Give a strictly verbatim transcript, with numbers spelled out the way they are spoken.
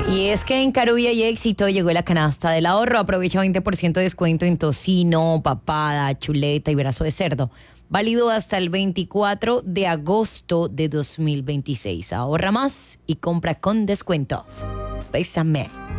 Y es que en Carulla y Éxito llegó la canasta del ahorro. Aprovecha veinte por ciento de descuento en tocino, papada, chuleta y brazo de cerdo. Válido hasta el veinticuatro de agosto de dos mil veintiséis. Ahorra más y compra con descuento. Bésame.